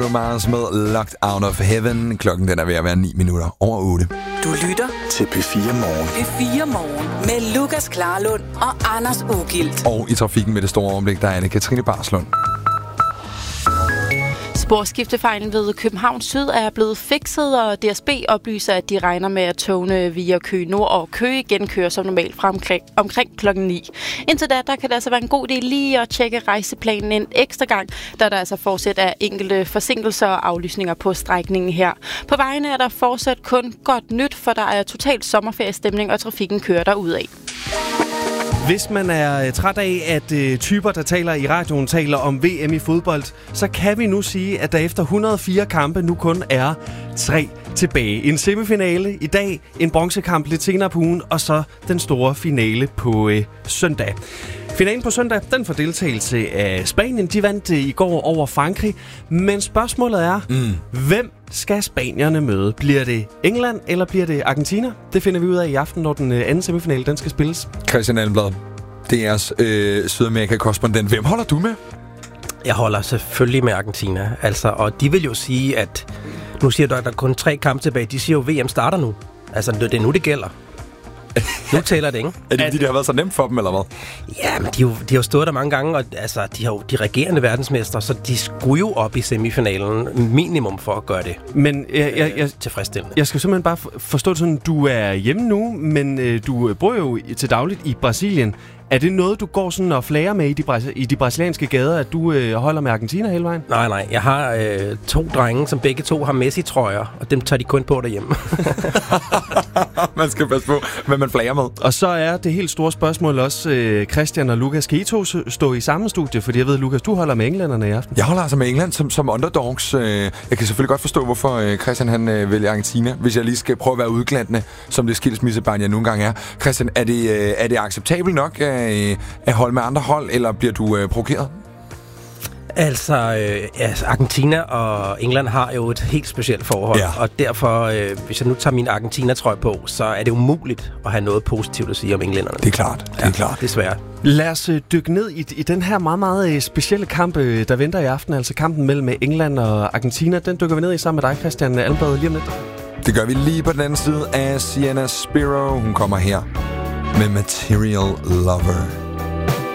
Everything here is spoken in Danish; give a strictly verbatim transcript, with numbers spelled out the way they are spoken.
Mars med Locked Out of Heaven. Klokken den er ved at være ni minutter over otte. Du lytter til P fire Morgen. P fire Morgen med Lukas Klarlund og Anders Ugilt. Og i trafikken med det store overblik, der er det Katrine Barslund. Sporskiftefejlen ved København Syd er blevet fikset, og D S B oplyser, at de regner med, at togene via Køge Nord og Køge igen kører som normalt fra omkring, omkring klokken ni. Indtil da, der kan det altså være en god idé lige at tjekke rejseplanen en ekstra gang, da der altså fortsat er enkelte forsinkelser og aflysninger på strækningen her. På vejene er der fortsat kun godt nyt, for der er totalt sommerferiestemning, og trafikken kører derudad. Hvis man er træt af, at øh, typer, der taler i radioen, taler om V M i fodbold, så kan vi nu sige, at der efter et hundrede og fire kampe nu kun er tre tilbage. En semifinale i dag, en bronzekamp lidt senere på ugen, og så den store finale på øh, søndag. Finalen på søndag, den får deltagelse af Spanien. De vandt øh, i går over Frankrig. Men spørgsmålet er, mm. hvem skal spanierne møde? Bliver det England, eller bliver det Argentina? Det finder vi ud af i aften, når den øh, anden semifinale den skal spilles. Christian Almblad, D R's øh, Sydamerika-korrespondent. Hvem holder du med? Jeg holder selvfølgelig med Argentina. Altså, og de vil jo sige, at nu siger du, at der er kun tre kampe tilbage. De siger jo, at V M starter nu. Altså, det er nu, det gælder. Nu tæller det, ikke? Er det fordi, det har været så nemt for dem, eller hvad? Ja, men de, de har jo stået der mange gange, og altså, de har jo de regerende verdensmestre, så de skulle jo op i semifinalen minimum for at gøre det men, jeg, jeg, jeg, tilfredsstillende. Jeg skal simpelthen bare forstå det sådan, du er hjemme nu, men øh, du bor jo til dagligt i Brasilien. Er det noget, du går sådan og flager med i de, i de brasilianske gader, at du øh, holder med Argentina hele vejen? Nej, nej. Jeg har øh, to drenge, som begge to har Messi-trøjer, og dem tager de kun på derhjemme. Man skal passe på, hvad man flager med. Og så er det helt store spørgsmål også, øh, Christian og Lukas, kan I to stå i samme studie? Fordi jeg ved, Lukas, du holder med englænderne i aften. Jeg holder altså med England som, som underdogs. Jeg kan selvfølgelig godt forstå, hvorfor Christian han øh, vælger Argentina, hvis jeg lige skal prøve at være udglattende, som det skilsmissebarn, jeg nogle gange er. Christian, er det, øh, er det acceptabelt nok at, at holde med andre hold, eller bliver du øh, provokeret? Altså, øh, altså, Argentina og England har jo et helt specielt forhold, ja. Og derfor, øh, hvis jeg nu tager min Argentina-trøje på, så er det umuligt at have noget positivt at sige om englænderne. Det er klart, det er ja, klart. Desværre. Lad os øh, dykke ned i, i den her meget, meget øh, specielle kamp, øh, der venter i aften, altså kampen mellem England og Argentina. Den dykker vi ned i sammen med dig, Christian Almblad, lige om lidt. Det gør vi lige på den anden side af Sienna Spiro. Hun kommer her med Material Lover.